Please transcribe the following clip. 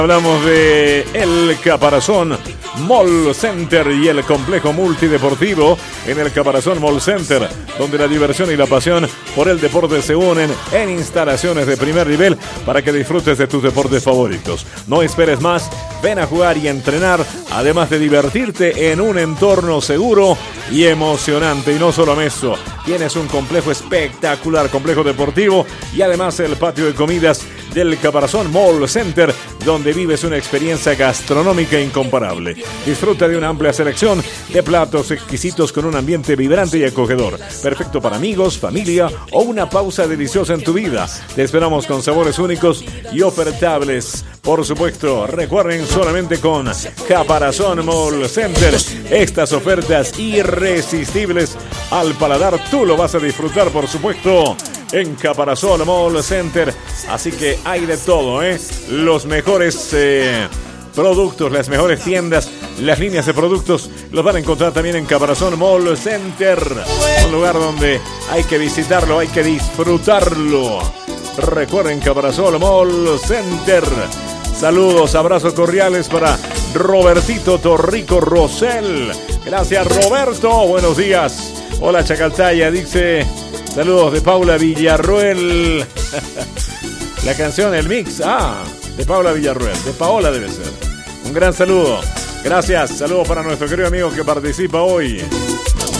Hablamos de El Caparazón Mall Center y el complejo multideportivo en el Caparazón Mall Center, donde la diversión y la pasión por el deporte se unen en instalaciones de primer nivel para que disfrutes de tus deportes favoritos. No esperes más, ven a jugar y entrenar, además de divertirte en un entorno seguro y emocionante. Y no solo eso, tienes un complejo espectacular, complejo deportivo y además el patio de comidas del Caparazón Mall Center, donde vives una experiencia gastronómica incomparable. Disfruta de una amplia selección de platos exquisitos con un ambiente vibrante y acogedor, perfecto para amigos, familia o una pausa deliciosa en tu vida. Te esperamos con sabores únicos y ofertables. Por supuesto, recuerden, solamente con Caparazón Mall Center, estas ofertas irresistibles al paladar, tú lo vas a disfrutar, por supuesto, en Caparazón Mall Center. Así que hay de todo, los mejores productos, las mejores tiendas, las líneas de productos los van a encontrar también en Caparazón Mall Center, un lugar donde hay que visitarlo, hay que disfrutarlo. Recuerden, Caparazón Mall Center. Saludos, abrazos cordiales para Robertito Torrico Rosell. Gracias, Roberto, buenos días. Hola, Chacaltaya, dice: saludos de Paula Villarroel. La canción, el mix, de Paula Villarroel, de Paola debe ser. Un gran saludo. Gracias, saludos para nuestro querido amigo que participa hoy.